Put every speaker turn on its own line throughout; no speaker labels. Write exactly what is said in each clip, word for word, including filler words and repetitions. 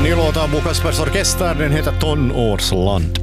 ny låt av Bo Kaspers Orkester, den heter Tonårsland.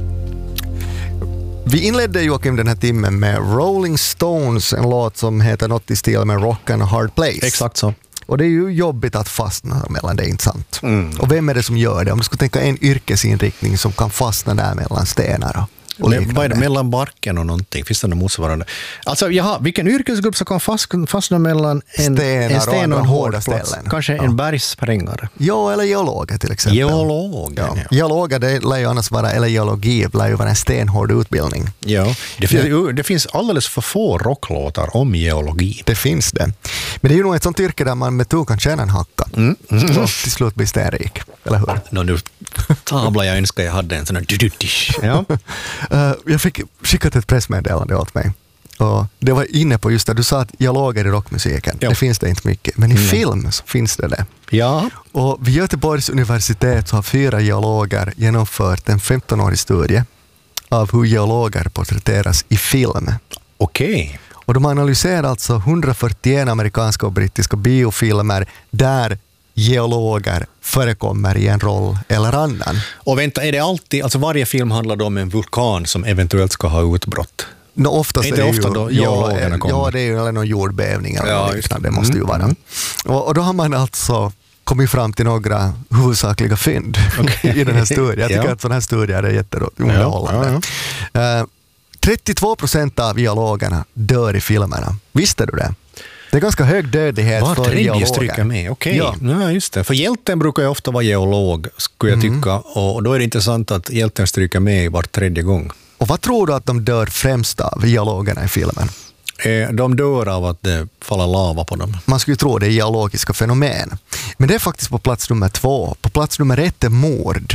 Vi inledde Joakim den här timmen med Rolling Stones, en låt som heter något i stil med Rock and a Hard Place.
Exakt så.
Och det är ju jobbigt att fastna mellan det, inte sant?
Mm.
Och vem är det som gör det? Om du skulle tänka en yrkesinriktning som kan fastna där mellan stenar och
Men, vad är det mellan barken och någonting? Finns det något motsvarande? Alltså, jaha, vilken yrkesgrupp som kan fastna, fastna mellan en, en sten och en hård plats?
Ställen.
Kanske
ja.
en bergsprängare?
Ja, eller geologer till exempel.
Geologer,
ja.
ja.
Geologer, det lär ju annars vara, eller geologi lär ju vara en stenhård utbildning.
Ja, det finns, ja. det finns alldeles för få rocklåtar om geologi.
Det finns det. Men det är ju nog ett sånt yrke där man med tur kan tjäna en hacka. Mm. Mm. Och till slut blir stenrik, eller hur?
Nå, nu tablar jag önskar jag hade en sån här dududish. Ja.
uh, jag fick skickat ett pressmeddelande åt mig. Och det var inne på just det, du sa att geologer i rockmusiken, ja. Det finns det inte mycket. Men i mm. film så finns det det.
Ja.
Och vid Göteborgs universitet så har fyra geologer genomfört en femtonårig studie av hur geologer porträtteras i film.
Okej. Okay.
Och de analyserar alltså hundrafyrtioen amerikanska och brittiska biofilmer där geologer förekommer i en roll eller annan.
Och vänta, är det alltid, alltså varje film handlar om en vulkan som eventuellt ska ha utbrott?
No, oftast är det,
ofta
ju,
då
ja, ja, det är ju eller någon jordbävning eller ja, liknande, det måste ju vara. Mm. Och, och då har man alltså kommit fram till några huvudsakliga fynd okay. i den här studien. Jag tycker ja. att sådana här studier är jätteunderhållande. Ja, ja, ja. uh, trettiotvå procent av geologerna dör i filmerna. Visste du det? Det är ganska hög dödlighet
var
för geologer.
Stryka med, okej. Okay. Ja. ja, just det. För hjälten brukar ju ofta vara geolog, skulle jag tycka. Mm. Och då är det intressant att hjälten stryker med var tredje gång.
Och vad tror du att de dör främst av, geologerna i filmen?
De dör av att det faller lava på dem.
Man skulle tro det är geologiska fenomen. Men det är faktiskt på plats nummer två. På plats nummer ett är mord.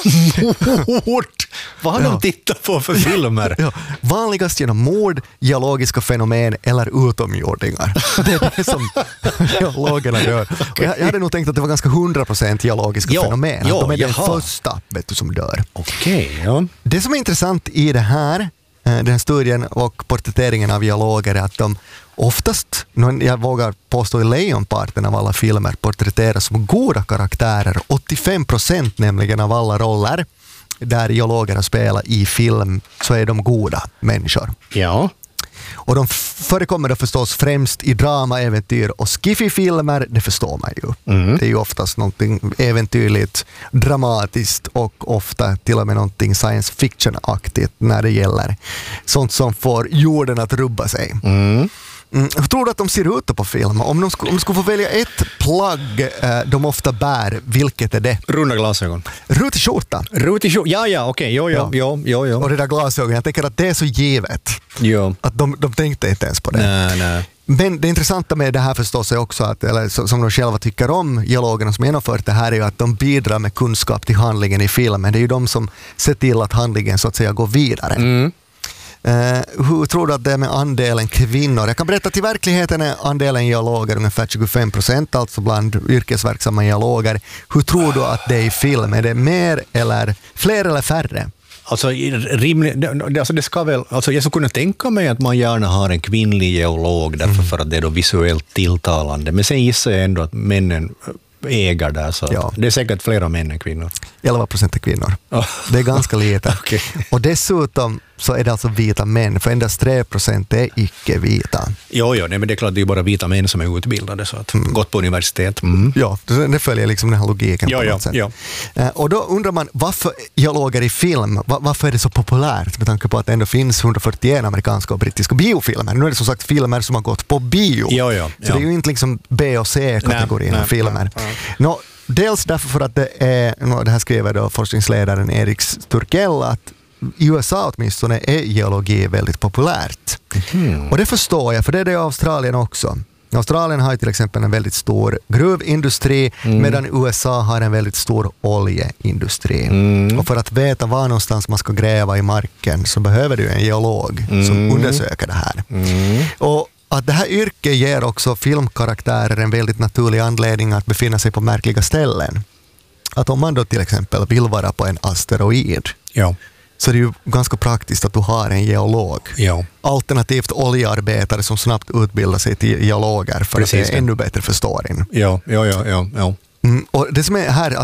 Mord? Vad har ja. de tittat på för filmer?
Ja. Vanligast genom mord, geologiska fenomen eller utomjordingar. Det är det som geologerna dör. Okay. Jag, jag hade nog tänkt att det var ganska hundra procent geologiska ja. fenomen. Ja, de är den första vet du, som dör.
Okay, ja.
Det som är intressant i det här, den här studien och porträtteringen av geologer är att de oftast, jag vågar påstå i lejonparten av alla filmer, porträtteras som goda karaktärer. åttiofem procent nämligen av alla roller där geologerna spelar i film så är de goda människor.
Ja.
Och de förekommer då förstås främst i drama, äventyr och skiffy-filmer, det förstår man ju. Mm. Det är ju oftast någonting äventyrligt, dramatiskt och ofta till och med någonting science fiction-aktigt när det gäller sånt som får jorden att rubba sig. Mm. Mm. Hur tror du att de ser ut på film? Om de, sk- om de skulle få välja ett plagg eh, de ofta bär, vilket är det?
Runda glasögon.
Rutig skjorta.
Rutig skjorta, ja ja, okej, okay. jo, jo, jo, jo, jo.
Och det där glasögon, jag tänker att det är så givet.
Jo.
Att de, de tänkte inte ens på det.
Nej, nej.
Men det intressanta med det här förstås är också att, eller som de själva tycker om, geologerna som genomfört det här, är ju att de bidrar med kunskap till handlingen i filmen. Det är ju de som ser till att handlingen så att säga går vidare. Mm. Uh, hur tror du att det är med andelen kvinnor? Jag kan berätta att i verkligheten är andelen geologer ungefär tjugofem procent, alltså bland yrkesverksamma geologer. Hur tror du att det är i film? Är det mer eller fler eller färre?
Alltså, rimlig, alltså det ska väl, alltså jag skulle kunna tänka mig att man gärna har en kvinnlig geolog därför mm. för att det är då visuellt tilltalande. Men sen gissar jag ändå att männen äger där, så ja. det är säkert flera män än kvinnor.
elva procent är kvinnor. Oh. Det är ganska lite. Okay. Och dessutom så är det alltså vita män, för endast tre procent är icke-vita.
Jo, jo, nej, men det är klart det är bara vita män som är utbildade, så att mm. gått på universitet. Mm.
Ja, det följer liksom den här logiken
ja,
på
ja,
något sätt.
Ja.
Och då undrar man, varför geologer i film, varför är det så populärt med tanke på att det ändå finns hundrafyrtioen amerikanska och brittiska biofilmer? Nu är det som sagt filmer som har gått på bio.
Ja, ja,
så ja. det är ju inte liksom B- och C-kategorin av filmer. Nej, nej. Nå, dels därför för att det är, det här skriver då forskningsledaren Erik Sturkell, att i U S A åtminstone är geologi väldigt populärt. Mm. Och det förstår jag, för det är det i Australien också. Australien har till exempel en väldigt stor gruvindustri mm. medan U S A har en väldigt stor oljeindustri. Mm. Och för att veta var någonstans man ska gräva i marken så behöver du en geolog mm. som undersöker det här. Mm. Och att det här yrket ger också filmkaraktärer en väldigt naturlig anledning att befinna sig på märkliga ställen. Att om man då till exempel vill vara på en asteroid
ja.
så är det ju ganska praktiskt att du har en geolog.
Ja.
Alternativt oljearbetare som snabbt utbildar sig till geologer för Precis, att det är ännu bättre för storyn.
Ja, ja, ja, ja, ja.
Mm, och det som är här att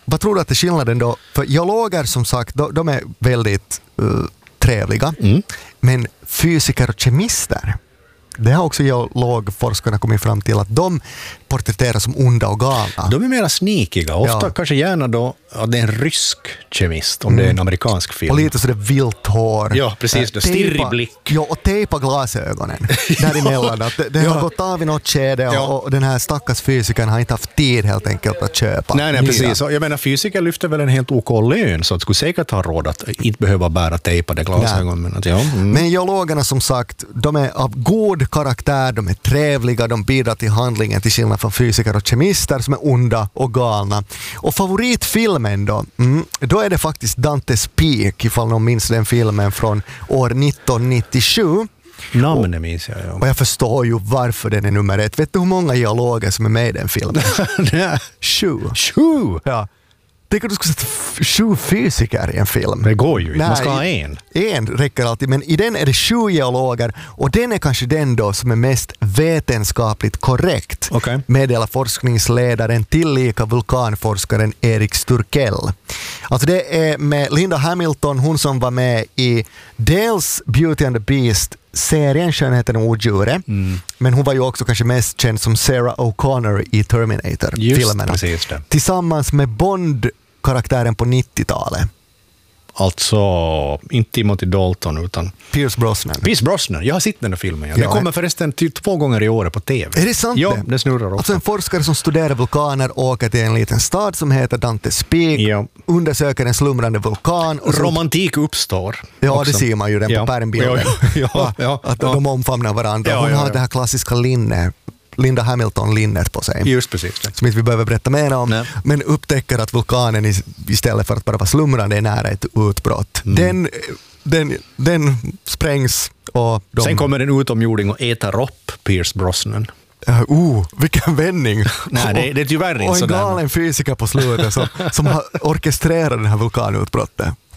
vad tror du att är skillnaden då? För geologer som sagt, de, de är väldigt uh, trevliga, mm. men fysiker och kemister, det har också geologforskarna kommit fram till att de porträtteras som onda och galna.
De är mera snikiga. Ofta ja. kanske gärna då att det är en rysk kemist om mm. det är en amerikansk film.
Och lite så det vilt hår.
Ja, precis. Äh, stirrig blick.
Ja, och tejpa glasögonen däremellan. Att det det ja. har gått av i något skede och, ja. och den här stackars fysikern har inte haft tid helt enkelt att köpa.
Nej, nej precis. Jag menar, fysiker lyfter väl en helt OK lön så att skulle säkert ha råd att inte behöva bära tejpade glasögon. Men, att, ja. mm.
men geologerna som sagt, de är av god karaktär, de är trevliga, de bidrar till handlingen till skillnad från fysiker och kemister som är onda och galna. Och favoritfilmen då, mm, då är det faktiskt Dantes Peak, ifall någon minns den filmen från år nittonhundranittiosju.
Namnet minns jag, ja.
Och jag förstår ju varför den är nummer ett. Vet du hur många geologer som är med i den filmen? Sju.
Sju?
Ja. Tänk att du skulle sätta sju fysiker i en film.
Det går ju. Man ska ha en.
En räcker alltid, men i den är det sju geologer och den är kanske den då som är mest vetenskapligt korrekt.
Okay.
Meddelar forskningsledaren tillika vulkanforskaren Erik Sturkell. Alltså det är med Linda Hamilton, hon som var med i dels Beauty and the Beast serien Skönheten och odjuret, mm. men hon var ju också kanske mest känd som Sarah O'Connor i Terminator-filmerna. Tillsammans med Bond-karaktären på nittiotalet.
Alltså, inte Timothy Dalton utan
Pierce Brosnan.
Pierce Brosnan, jag har sett den här filmen. Ja. Den ja. kommer förresten typ två gånger i år på tv.
Är det sant?
Ja, det snurrar också.
Alltså en forskare som studerar vulkaner åker till en liten stad som heter Dantes Peak, ja. undersöker en slumrande vulkan. Och så...
romantik uppstår.
Ja,
också.
Det ser man ju den
ja.
på pärmbilden.
Ja, ja, ja, ja,
att
ja.
de omfamnar varandra.
Ja,
Hon
ja,
har
ja.
det här klassiska linne, Linda Hamilton-linnet på sig.
Just precis.
Som inte vi behöver berätta mer om. Nej. Men upptäcker att vulkanen istället för att bara vara slumrande är nära ett utbrott. Mm. Den, den, den sprängs och de...
Sen kommer en utomjording och äter upp Pierce Brosnan.
Uh, oh, vilken vändning.
Nej, det, det är tyvärr inte
och en
sådär.
galen fysiker på slutet som, som har orkestrerat den här vulkanutbrottet.